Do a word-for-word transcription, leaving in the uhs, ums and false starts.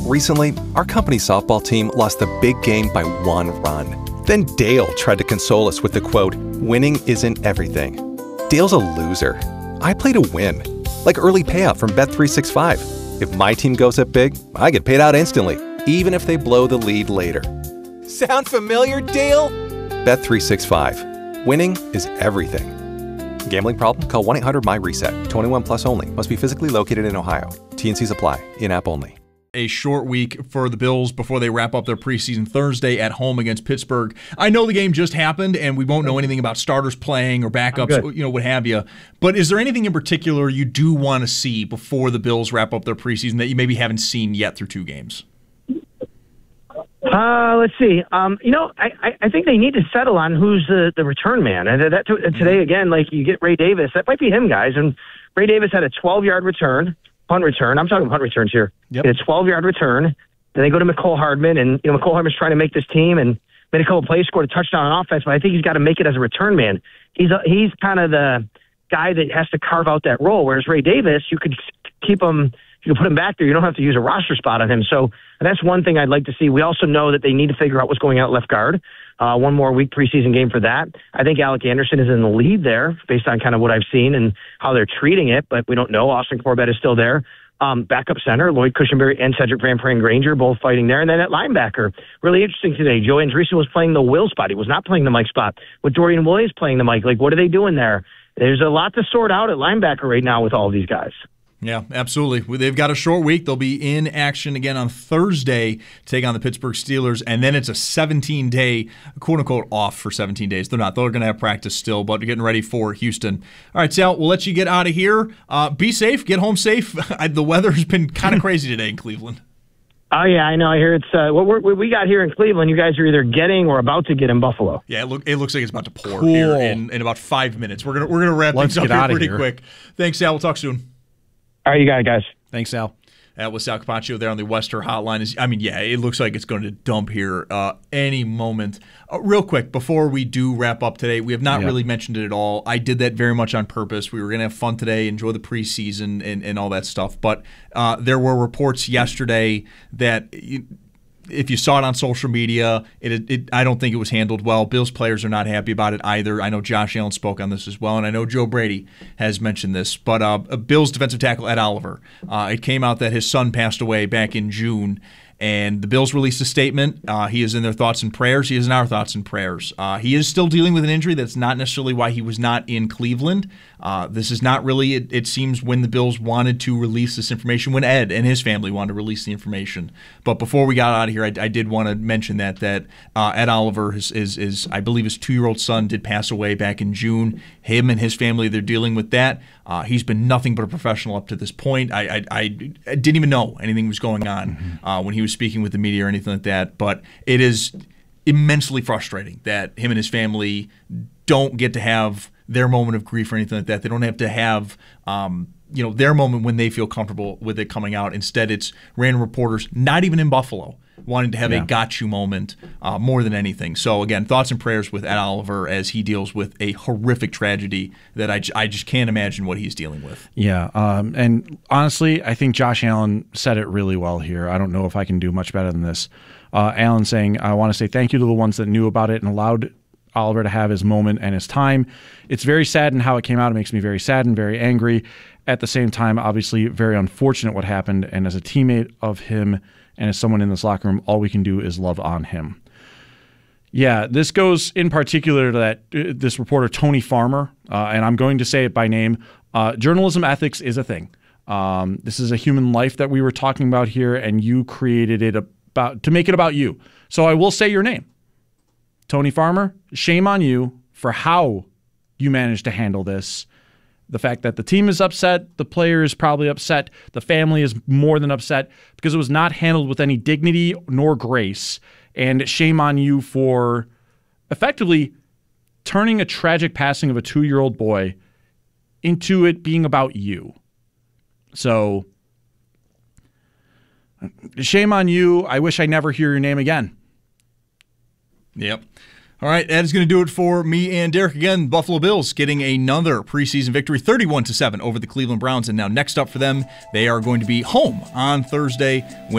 Recently, our company's softball team lost the big game by one run. Then Dale tried to console us with the quote, "Winning isn't everything." Dale's a loser. I play to win. Like early payout from Bet three sixty-five. If my team goes up big, I get paid out instantly, even if they blow the lead later. Sound familiar, Dale? Bet three sixty-five. Winning is everything. Gambling problem? Call one eight hundred M Y reset. twenty-one plus only. Must be physically located in Ohio. T and Cs apply. In-app only. A short week for the Bills before they wrap up their preseason Thursday at home against Pittsburgh. I know the game just happened, and we won't know anything about starters playing or backups, you know, what have you. But is there anything in particular you do want to see before the Bills wrap up their preseason that you maybe haven't seen yet through two games? Uh, let's see. Um, you know, I, I think they need to settle on who's the, the return man. And that today, again, like you get Ray Davis. That might be him, guys. And Ray Davis had a twelve-yard return. Punt return. I'm talking punt returns here. Yep. It's a twelve-yard return. Then they go to McCole Hardman, and you know McCole Hardman's trying to make this team and made a couple plays, scored a touchdown on offense. But I think he's got to make it as a return man. He's a, he's kind of the guy that has to carve out that role. Whereas Ray Davis, you could keep him, you can put him back there. You don't have to use a roster spot on him. So that's one thing I'd like to see. We also know that they need to figure out what's going on at left guard. Uh, one more week preseason game for that. I think Alec Anderson is in the lead there based on kind of what I've seen and how they're treating it, but we don't know. Austin Corbett is still there. Um, backup center, Lloyd Cushenberry and Cedric Van Pran Granger, both fighting there. And then at linebacker, really interesting today. Joe Andreessen was playing the Will spot. He was not playing the Mike spot. With Dorian Williams playing the Mike, like, what are they doing there? There's a lot to sort out at linebacker right now with all of these guys. Yeah, absolutely. They've got a short week. They'll be in action again on Thursday to take on the Pittsburgh Steelers, and then it's a seventeen-day, quote-unquote, off for seventeen days. They're not. They're going to have practice still, but getting ready for Houston. All right, Sal, we'll let you get out of here. Uh, be safe. Get home safe. The weather's been kind of crazy today in Cleveland. Oh, yeah, I know. I hear it's uh, what, we're, what we got here in Cleveland, you guys are either getting or about to get in Buffalo. Yeah, it, look, it looks like it's about to pour Cool. here in, in about five minutes. We're going we're gonna wrap Let's things get up out here of pretty here. quick. Thanks, Sal. We'll talk soon. All right, you got it, guys. Thanks, Al. That was Sal Capaccio there on the Western Hotline. Is I mean, yeah, it looks like it's going to dump here uh, any moment. Uh, real quick, before we do wrap up today, we have not Yeah. really mentioned it at all. I did that very much on purpose. We were going to have fun today, enjoy the preseason and, and all that stuff. But uh, there were reports yesterday that you, if you saw it on social media, it, it I don't think it was handled well. Bills players are not happy about it either. I know Josh Allen spoke on this as well, and I know Joe Brady has mentioned this. But uh, Bills defensive tackle Ed Oliver, uh, it came out that his son passed away back in June, and the Bills released a statement. Uh, he is in their thoughts and prayers. He is in our thoughts and prayers. Uh, he is still dealing with an injury. That's not necessarily why he was not in Cleveland. Uh, this is not really, it, it seems, when the Bills wanted to release this information, when Ed and his family wanted to release the information. But before we got out of here, I, I did want to mention that that uh, Ed Oliver, is, is, is, I believe his two-year-old son did pass away back in June. Him and his family, they're dealing with that. Uh, he's been nothing but a professional up to this point. I, I, I, I didn't even know anything was going on mm-hmm. uh, when he was speaking with the media or anything like that. But it is immensely frustrating that him and his family don't get to have their moment of grief or anything like that. They don't have to have um, you know, their moment when they feel comfortable with it coming out. Instead, it's random reporters, not even in Buffalo, wanting to have yeah. a got you moment uh, more than anything. So, again, thoughts and prayers with Ed Oliver as he deals with a horrific tragedy that I, j- I just can't imagine what he's dealing with. Yeah, um, and honestly, I think Josh Allen said it really well here. I don't know if I can do much better than this. Uh, Allen saying, I want to say thank you to the ones that knew about it and allowed Oliver to have his moment and his time. It's very sad in how it came out. It makes me very sad and very angry. At the same time, obviously, very unfortunate what happened. And as a teammate of him and as someone in this locker room, all we can do is love on him. Yeah, this goes in particular to that uh, this reporter, Tony Farmer, uh, and I'm going to say it by name. Uh, journalism ethics is a thing. Um, this is a human life that we were talking about here, and you created it about to make it about you. So I will say your name. Tony Farmer, shame on you for how you managed to handle this. The fact that the team is upset, the player is probably upset, the family is more than upset because it was not handled with any dignity nor grace. And shame on you for effectively turning a tragic passing of a two-year-old boy into it being about you. So, shame on you. I wish I never hear your name again. Yep. All right, that is going to do it for me and Derek. Again, Buffalo Bills getting another preseason victory, thirty-one to seven over the Cleveland Browns. And now next up for them, they are going to be home on Thursday.